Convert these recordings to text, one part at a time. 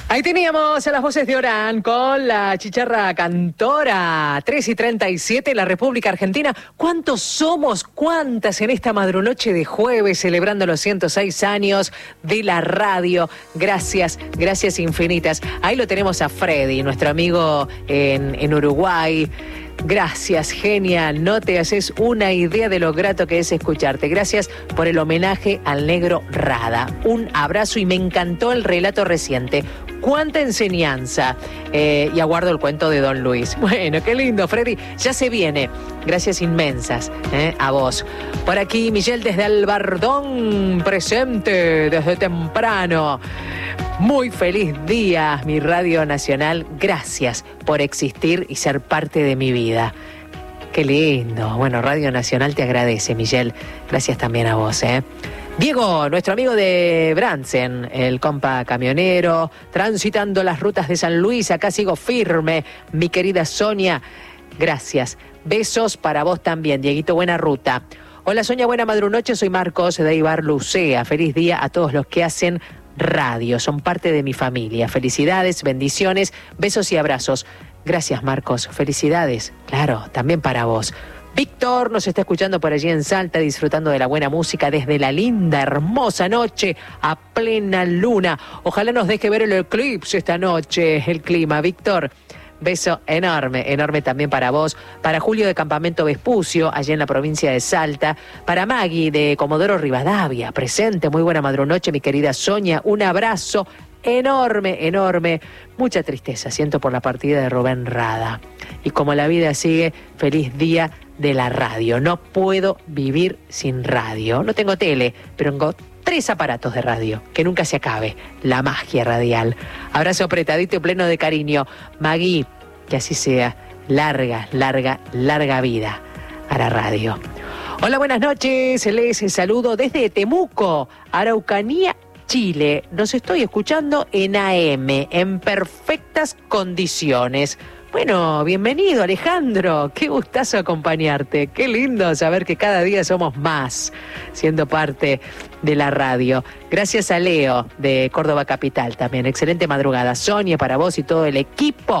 Ahí teníamos a las voces de Orán con la chicharra cantora. 3:37, la República Argentina. ¿Cuántos somos? ¿Cuántas en esta madrunoche de jueves celebrando los 106 años de la radio? Gracias, gracias infinitas. Ahí lo tenemos a Freddy, nuestro amigo en Uruguay. Gracias, genial, no te haces una idea de lo grato que es escucharte. Gracias por el homenaje al negro Rada. Un abrazo y me encantó el relato reciente. Cuánta enseñanza. Y aguardo el cuento de Don Luis. Bueno, qué lindo, Freddy. Ya se viene. Gracias inmensas a vos. Por aquí, Miguel desde Albardón, presente desde temprano. Muy feliz día, mi Radio Nacional. Gracias por existir y ser parte de mi vida. Qué lindo. Bueno, Radio Nacional te agradece, Miguel. Gracias también a vos, Diego, nuestro amigo de Bransen, el compa camionero, transitando las rutas de San Luis. Acá sigo firme, mi querida Sonia. Gracias. Besos para vos también, Dieguito. Buena ruta. Hola, Sonia, buena madrunoche. Soy Marcos de Ibar Lucea. Feliz día a todos los que hacen radio, son parte de mi familia. Felicidades, bendiciones, besos y abrazos. Gracias, Marcos, felicidades, claro, también para vos. Víctor nos está escuchando por allí en Salta, disfrutando de la buena música desde la linda, hermosa noche a plena luna. Ojalá nos deje ver el eclipse esta noche, el clima, Víctor. Beso enorme, enorme también para vos, para Julio de Campamento Vespucio, allá en la provincia de Salta, para Maggie de Comodoro Rivadavia, presente, muy buena madrunoche, mi querida Sonia, un abrazo enorme, enorme, mucha tristeza siento por la partida de Rubén Rada, y como la vida sigue, feliz día de la radio, no puedo vivir sin radio, no tengo tele, pero tengo 3 aparatos de radio, que nunca se acabe, la magia radial. Abrazo apretadito y pleno de cariño. Magui, que así sea, larga, larga, larga vida a la radio. Hola, buenas noches, les saludo desde Temuco, Araucanía, Chile. Nos estoy escuchando en AM, en perfectas condiciones. Bueno, bienvenido Alejandro, qué gustazo acompañarte, qué lindo saber que cada día somos más siendo parte de la radio. Gracias a Leo de Córdoba Capital también, excelente madrugada. Sonia, para vos y todo el equipo,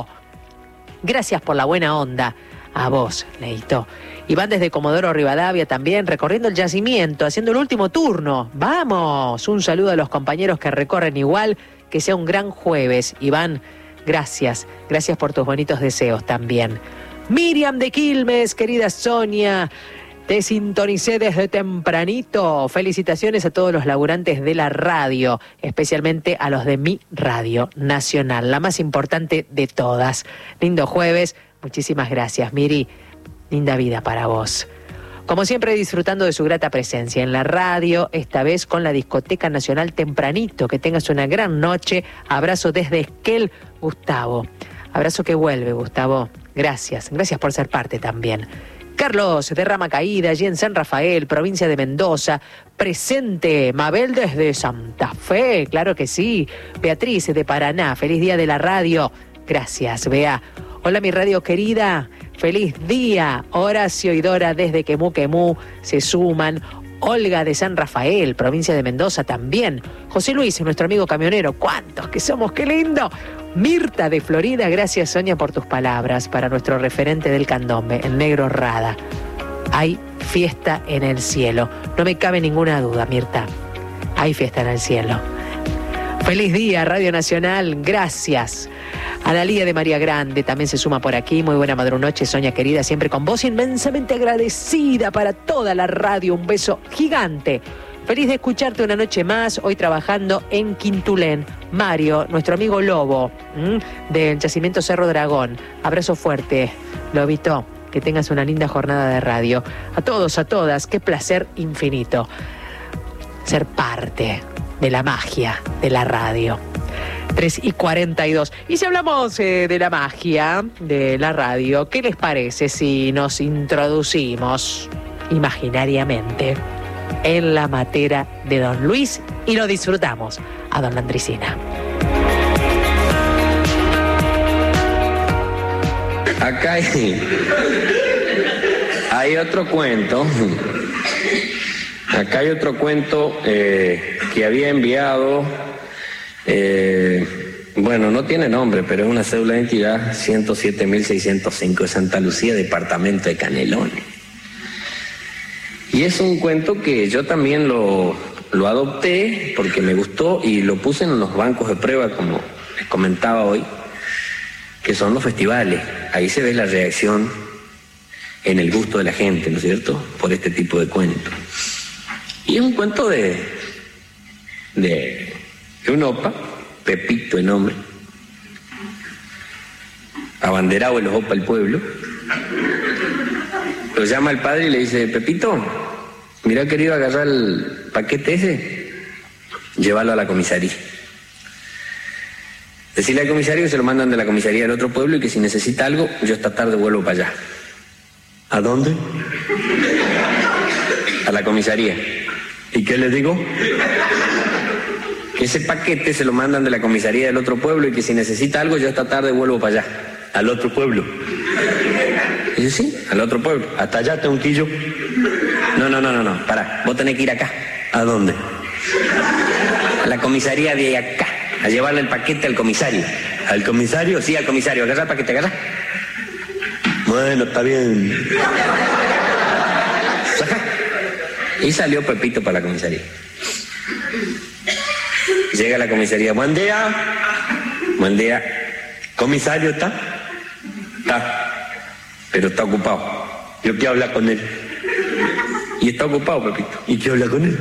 gracias por la buena onda. A vos, Leito. Iván desde Comodoro Rivadavia también, recorriendo el yacimiento, haciendo el último turno. ¡Vamos! Un saludo a los compañeros que recorren igual, que sea un gran jueves. Iván, gracias, gracias por tus bonitos deseos también. Miriam de Quilmes, querida Sonia, te sintonicé desde tempranito. Felicitaciones a todos los laburantes de la radio, especialmente a los de mi Radio Nacional, la más importante de todas. Lindo jueves, muchísimas gracias, Miri. Linda vida para vos. Como siempre, disfrutando de su grata presencia en la radio, esta vez con la Discoteca Nacional tempranito. Que tengas una gran noche. Abrazo desde Esquel, Gustavo. Abrazo que vuelve, Gustavo. Gracias, gracias por ser parte también. Carlos de Rama Caída, allí en San Rafael, provincia de Mendoza. Presente, Mabel desde Santa Fe, claro que sí. Beatriz de Paraná, feliz día de la radio. Gracias, Bea. Hola, mi radio querida. Feliz día. Horacio y Dora desde Quemú se suman. Olga de San Rafael, provincia de Mendoza también. José Luis, nuestro amigo camionero. ¿Cuántos que somos? ¡Qué lindo! Mirta de Florida, gracias Sonia por tus palabras. Para nuestro referente del candombe, el negro Rada. Hay fiesta en el cielo. No me cabe ninguna duda, Mirta. Hay fiesta en el cielo. Feliz día, Radio Nacional. Gracias. Analía de María Grande también se suma por aquí. Muy buena madrunoche, Sonia querida, siempre con vos, inmensamente agradecida para toda la radio. Un beso gigante. Feliz de escucharte una noche más, hoy trabajando en Quintulén. Mario, nuestro amigo Lobo, del Yacimiento Cerro Dragón. Abrazo fuerte, Lobito. Que tengas una linda jornada de radio. A todos, a todas, qué placer infinito ser parte de la magia de la radio. 3:42. Y si hablamos de la magia de la radio, ¿qué les parece si nos introducimos imaginariamente en la matera de Don Luis y lo disfrutamos a Don Landricina? Acá hay otro cuento. Acá hay otro cuento que había enviado Bueno, no tiene nombre, pero es una cédula de identidad 107.605 de Santa Lucía, departamento de Canelones. Y es un cuento que yo también lo adopté porque me gustó y lo puse en los bancos de prueba, como les comentaba hoy, que son los festivales. Ahí se ve la reacción en el gusto de la gente, ¿no es cierto?, por este tipo de cuentos. Y es un cuento de un opa, Pepito de nombre, abanderado en los opa del pueblo. Lo llama el padre y le dice: Pepito, mira, querido, agarrar el paquete ese, llévalo a la comisaría. Decirle al comisario que se lo mandan de la comisaría del otro pueblo y que si necesita algo, yo esta tarde vuelvo para allá. ¿A dónde? A la comisaría. ¿Y qué le digo? Que ese paquete se lo mandan de la comisaría del otro pueblo y que si necesita algo, yo esta tarde vuelvo para allá. ¿Al otro pueblo? Dice: sí, al otro pueblo. ¿Hasta allá, Tonquillo? No, pará, vos tenés que ir acá. ¿A dónde? A la comisaría de acá, a llevarle el paquete al comisario. ¿Al comisario? Sí, al comisario. Agarra el paquete, agarra. Bueno, está bien. Y salió Pepito para la comisaría. Llega a la comisaría. Buen día. Buen día. ¿Comisario está? Está, pero está ocupado. Yo quiero hablar con él. Y está ocupado, Pepito. ¿Y quiero hablar con él?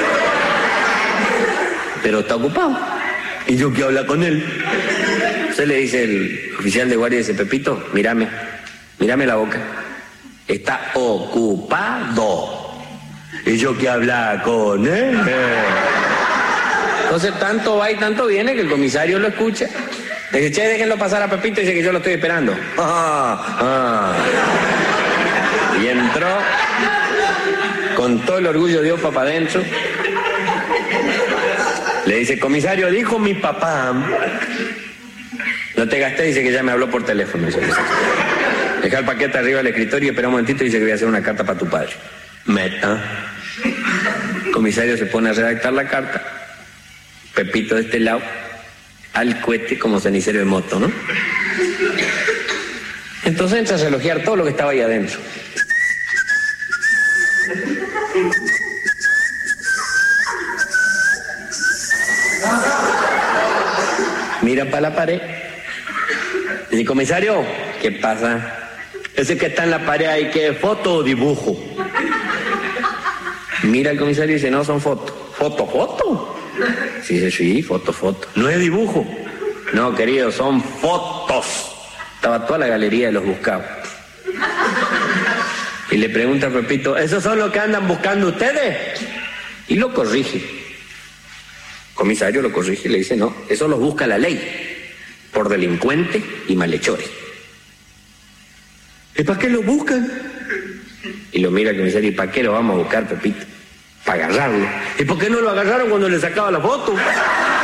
Pero está ocupado. ¿Y yo quiero hablar con él? Usted le dice el oficial de guardia, dice: Pepito, mírame la boca. Está ocupado. ¿Y yo quiero hablar con él? Entonces tanto va y tanto viene que el comisario lo escucha. Dice: che, déjenlo pasar a Pepito, dice que yo lo estoy esperando. Y entró con todo el orgullo de Opa para adentro. Le dice: comisario, dijo mi papá. No te gasté, dice que ya me habló por teléfono. Deja el paquete arriba del escritorio y espera un momentito, dice que voy a hacer una carta para tu padre. Meta. El comisario se pone a redactar la carta. Pepito de este lado, al cohete como cenicero de moto, ¿no? Entonces entra a elogiar todo lo que estaba ahí adentro. Mira para la pared. Dice: comisario, ¿qué pasa? Ese que está en la pared ahí, ¿qué es foto o dibujo? Mira el comisario y dice: no, son fotos. ¿Foto? Sí, dice: sí, foto. ¿No es dibujo? No, querido, son fotos. Estaba toda la galería de los buscados. Y le pregunta a Pepito: ¿esos son los que andan buscando ustedes? Y lo corrige. El comisario lo corrige y le dice: no, eso los busca la ley, por delincuentes y malhechores. ¿Y para qué lo buscan? Y lo mira el comisario: ¿y para qué lo vamos a buscar, Pepito? Para agarrarlo. ¿Y por qué no lo agarraron cuando le sacaba la foto?